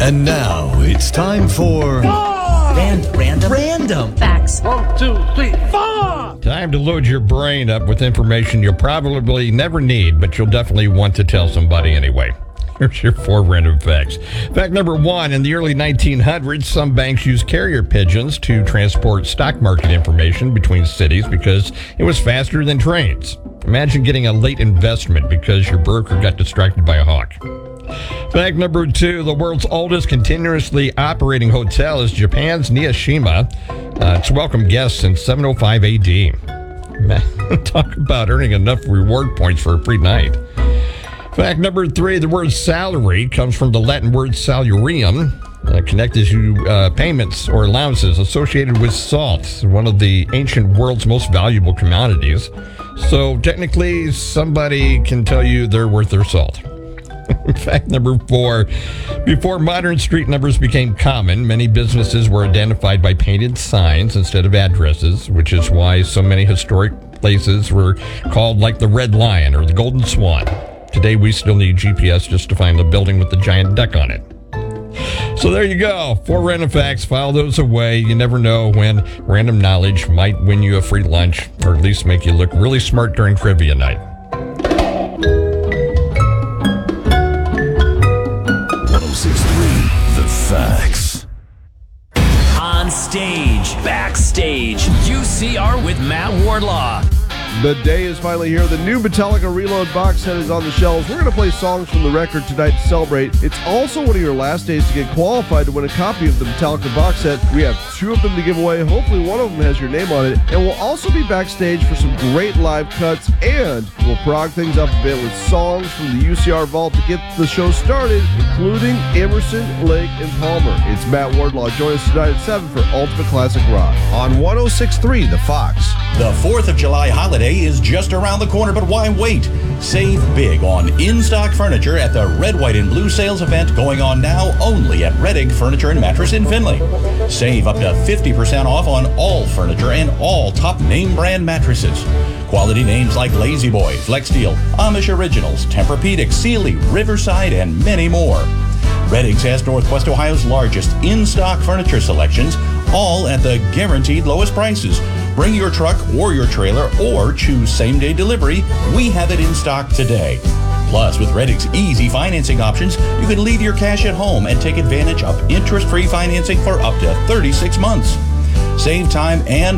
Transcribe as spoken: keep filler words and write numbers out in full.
And now it's time for Rand, random. Random. Facts. One, two, three, four. Time to load your brain up with information you'll probably never need, but you'll definitely want to tell somebody anyway. Here's your four random facts. Fact number one, in the early nineteen hundreds, some banks used carrier pigeons to transport stock market information between cities because it was faster than trains. Imagine getting a late investment because your broker got distracted by a hawk. Fact number two, the world's oldest continuously operating hotel is Japan's Nishiyama. Uh, it's welcomed guests since seven oh five A D. Man, talk about earning enough reward points for a free night. Fact number three, the word salary comes from the Latin word salarium, uh, connected to uh, payments or allowances associated with salt, one of the ancient world's most valuable commodities. So technically, somebody can tell you they're worth their salt. Fact number four, before modern street numbers became common, many businesses were identified by painted signs instead of addresses, which is why so many historic places were called like the Red Lion or the Golden Swan. Today, we still need G P S just to find the building with the giant duck on it. So there you go. Four random facts. File those away. You never know when random knowledge might win you a free lunch or at least make you look really smart during trivia night. one oh six point three The Facts. On stage, backstage, U C R with Matt Wardlaw. The day is finally here. The new Metallica Reload box set is on the shelves. We're going to play songs from the record tonight to celebrate. It's also one of your last days to get qualified to win a copy of the Metallica box set. We have two of them to give away. Hopefully one of them has your name on it. And we'll also be backstage for some great live cuts, and we'll prog things up a bit with songs from the U C R Vault to get the show started, including Emerson, Lake, and Palmer. It's Matt Wardlaw. Join us tonight at seven for Ultimate Classic Rock on one oh six point three The Fox. The fourth of July holiday is just around the corner, but why wait? Save big on in-stock furniture at the Red, White, and Blue sales event going on now only at Reddig Furniture and Mattress in Findlay. Save up to fifty percent off on all furniture and all top name brand mattresses. Quality names like Lazy Boy, Flexsteel, Amish Originals, Tempur-Pedic, Sealy, Riverside, and many more. Reddig's has Northwest Ohio's largest in-stock furniture selections, all at the guaranteed lowest prices. Bring your truck or your trailer or choose same-day delivery. We have it in stock today. Plus, with Reddig's easy financing options, you can leave your cash at home and take advantage of interest-free financing for up to thirty-six months. Save time and